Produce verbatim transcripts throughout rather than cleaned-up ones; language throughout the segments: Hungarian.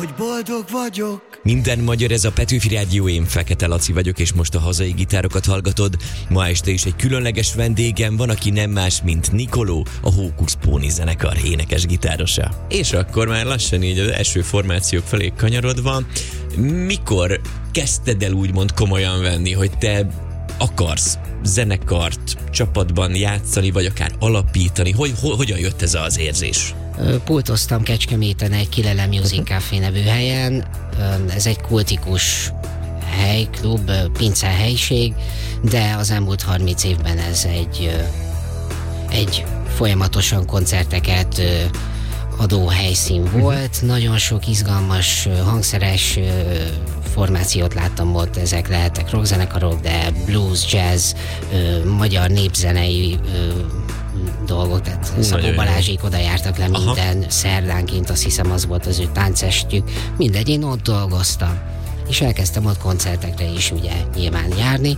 hogy boldog vagyok. Minden magyar, ez a Petőfi Rádió, én Fekete Laci vagyok, és most a hazai gitárokat hallgatod. Ma este is egy különleges vendégem van, aki nem más, mint Nikoló, a Hókusz Póni zenekar énekes gitárosa. És akkor már lassan így az első formációk felé kanyarodva, mikor kezdted el úgymond komolyan venni, hogy te akarsz zenekart, csapatban játszani, vagy akár alapítani? Hogy, ho, hogyan jött ez az érzés? Pultoztam Kecskeméten egy Kilele Music Café nevű helyen. Ez egy kultikus hely, klub, pince helység, de az elmúlt harminc évben ez egy, egy folyamatosan koncerteket adó helyszín volt. Nagyon sok izgalmas, hangszeres formációt láttam ott, ezek lehettek rockzenekarok, de blues, jazz, magyar népzenei dolgok, tehát Szabó Balázsék oda jártak le minden Aha. szerdánként, azt hiszem az volt az ő táncestjük, mindegy, én ott dolgoztam, és elkezdtem ott koncertekre is ugye nyilván járni,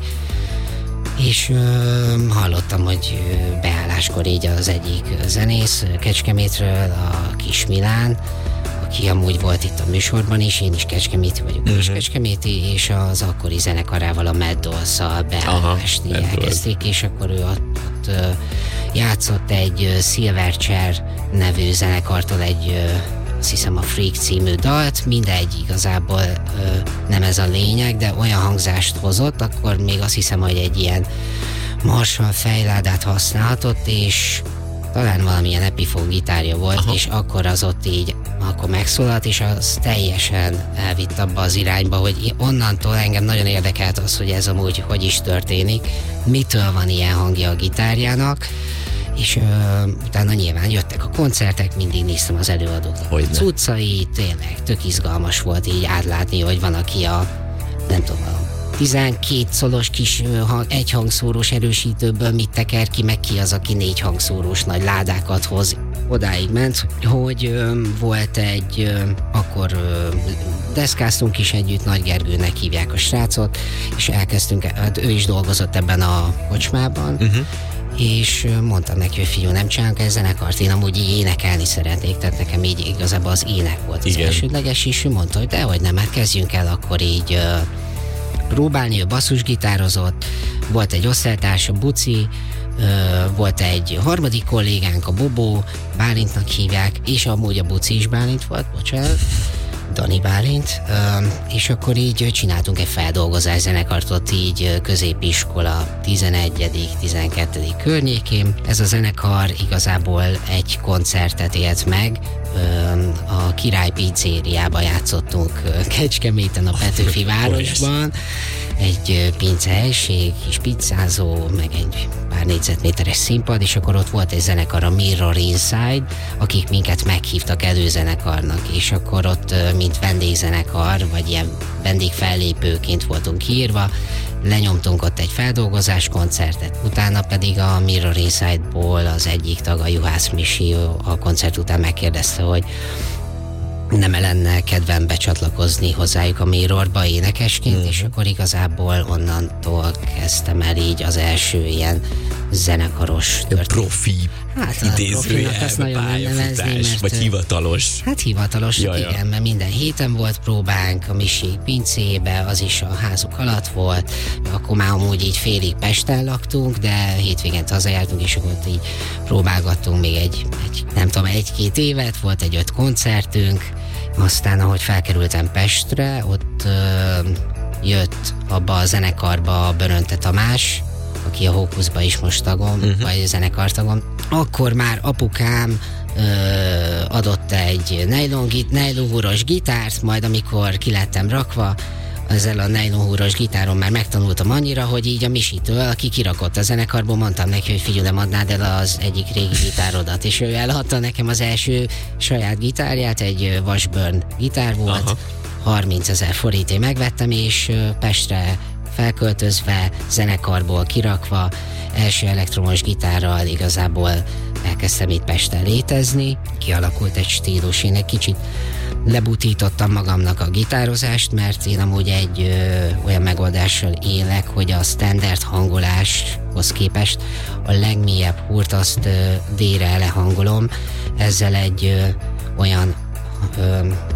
és ö, hallottam, hogy beálláskor így az egyik zenész Kecskemétről, a Kis Milán, aki amúgy volt itt a műsorban is, én is kecskeméti vagyok, uh-huh. és kecskeméti, és az akkori zenekarával, a Mad Dolls-szal beállást elkezdték, és akkor ő ott, ott ö, játszott egy Silverchair nevű zenekartól egy, azt hiszem a Freak című dalt, mindegy, igazából nem ez a lényeg, de olyan hangzást hozott, akkor még azt hiszem, hogy egy ilyen Marshall fejládát használhatott, és talán valamilyen Epiphone gitárja volt, Aha. és akkor az ott így, akkor megszólalt, és az teljesen elvitt abba az irányba, hogy onnantól engem nagyon érdekelt az, hogy ez amúgy hogy is történik, mitől van ilyen hangja a gitárjának, és ö, utána nyilván jöttek a koncertek, mindig néztem az előadóknak a cuccait, tényleg tök izgalmas volt így átlátni, hogy van, aki a, nem tudom, a tizenkét szolos kis hang, egy hangszórós erősítőből mit teker ki, meg ki az, aki négy hangszórós nagy ládákat hoz. Odáig ment, hogy ö, volt egy, ö, akkor ö, deszkáztunk is együtt, Nagy Gergőnek hívják a srácot, és elkezdtünk, hát ő is dolgozott ebben a kocsmában, uh-huh. és mondtam neki, hogy figyelj, nem csinálunk egy zenekart, én amúgy így énekelni szeretnék, tehát nekem így igazából az ének volt az elsődleges, és ő mondta, hogy dehogy nem, hát kezdjünk el akkor így uh, próbálni, ő basszusgitározott, volt egy osztálytárs, a Buci, uh, volt egy harmadik kollégánk, a Bobó, Bálintnak hívják, és amúgy a Buci is Bálint volt, bocsánat, Dani Bálint, és akkor így csináltunk egy feldolgozás zenekartot így középiskola tizenegyedik tizenkettedik környékén. Ez a zenekar igazából egy koncertet élt meg, a Király pincériába játszottunk Kecskeméten, a Petőfi városban, egy pincehelység, kis pizzázó, meg egy pár négyzetméteres színpad, és akkor ott volt egy zenekar, a Mirror Inside, akik minket meghívtak előzenekarnak, és akkor ott mint vendégzenekar, vagy ilyen vendégfellépőként voltunk írva, lenyomtunk ott egy feldolgozás koncertet, utána pedig a Mirror Inside-ból az egyik tag, a Juhász Misi a koncert után megkérdezte, hogy nem lenne kedvem becsatlakozni hozzájuk a Mirrorba énekesként, hmm. és akkor igazából onnantól kezdtem el így az első ilyen zenekaros történet. Profi, hát idézőjelbe pályafutás, vagy hivatalos. Hát hivatalos, ja, igen, ja. mert minden héten volt próbánk, a Misi pincébe, az is a házuk alatt volt, akkor már amúgy így félig Pesten laktunk, de hétvégén hazajártunk, és akkor így próbálgattunk még egy, egy nem tudom, egy-két évet, volt egy öt koncertünk, aztán ahogy felkerültem Pestre, ott ö, jött abba a zenekarba a Börönte Tamás, aki a Hókuszba is most tagom, uh-huh. vagy zenekartagom. Akkor már apukám ö, adott egy nylonhúros gitárt, majd amikor ki lettem rakva, ezzel a nylonhúros gitáron már megtanultam annyira, hogy így a Misitől, aki kirakott a zenekarból, mondtam neki, hogy figyelj, nem adnád el az egyik régi gitárodat, és ő eladta nekem az első saját gitárját, egy Washburn gitár volt, Aha. harmincezer forintért megvettem, és Pestre felköltözve, zenekarból kirakva, első elektromos gitárral igazából elkezdtem itt Pesten létezni, kialakult egy stílus, én egy kicsit lebutítottam magamnak a gitározást, mert én amúgy egy ö, olyan megoldással élek, hogy a standard hangoláshoz képest a legmélyebb húrt azt ö, D-re lehangolom, ezzel egy ö, olyan ö,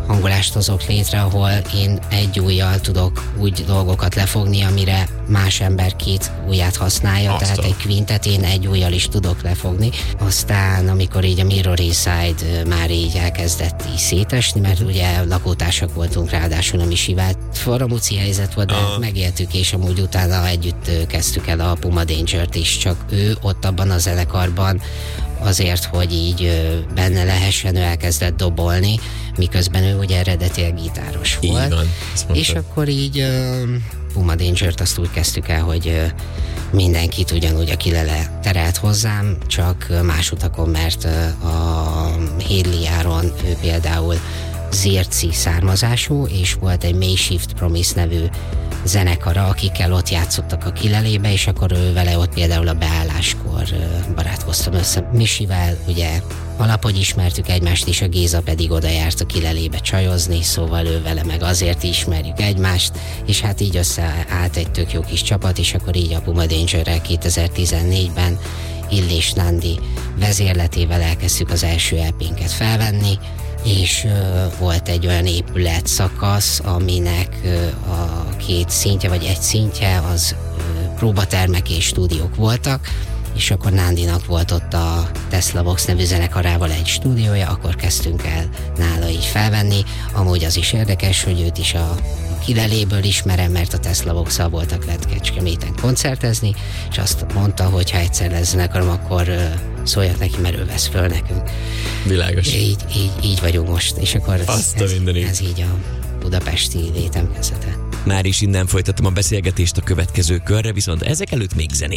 hangolást hozok létre, ahol én egy ujjal tudok úgy dolgokat lefogni, amire más ember két ujját használja, Aztán. tehát egy quintet én egy ujjal is tudok lefogni. Aztán, amikor így a Mirror Inside már így elkezdett így szétesni, mert ugye lakótársak voltunk, ráadásul nem is hívált forramúci helyzet volt, de uh. megéltük, és amúgy utána együtt kezdtük el a Puma Danger-t is, csak ő ott abban a zenekarban azért, hogy így benne lehessen, ő elkezdett dobolni, miközben ő ugye eredetileg gitáros volt. Így van, és akkor így uh, Puma Danger-t azt úgy kezdtük el, hogy uh, mindenkit ugyanúgy, aki lele terelt hozzám, csak más utakon, mert uh, a Hédliáron ő például zérci származású, és volt egy Mayshift Promise nevű zenekara, akikkel ott játszottak a Kilelébe, és akkor ő vele ott például a beálláskor barátkoztam össze. Misivel ugye alaphogy ismertük egymást, és a Géza pedig oda járt a Kilelébe csajozni, szóval ő vele meg azért ismerjük egymást, és hát így összeállt egy tök jó kis csapat, és akkor így a Puma Danger-rel kétezer-tizennégyben Illés Nándi vezérletével elkezdtük az első é pénket felvenni, és uh, volt egy olyan épület szakasz, aminek uh, a két szintje, vagy egy szintje, az uh, próbatermek és stúdiók voltak, és akkor Nándinak volt ott a Tesla Vox nevű zenekarával egy stúdiója, akkor kezdtünk el nála így felvenni. Amúgy az is érdekes, hogy őt is a Kileléből ismerem, mert a Tesla Vox-szal voltak lent Kecskeméten koncertezni, és azt mondta, hogy ha egyszer lesz zenekarom, akkor uh, szóljak neki, mert ő vesz föl nekünk. Világos. Így, így, így vagyunk most, és akkor ez, ez, ez így a budapesti létem kezdete. Már is innen folytatom a beszélgetést a következő körre, viszont ezek előtt még zené.